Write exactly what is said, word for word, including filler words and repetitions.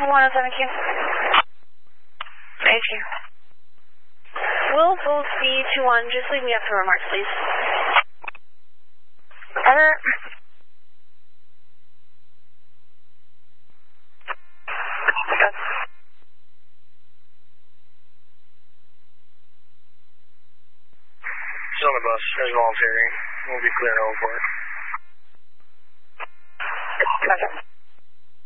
one oh seven Q. Thank you. Will both be two one, just leave me up for remarks, please. Ever. Still on the bus. There's voluntary. We'll be clearing over for it. Gotcha.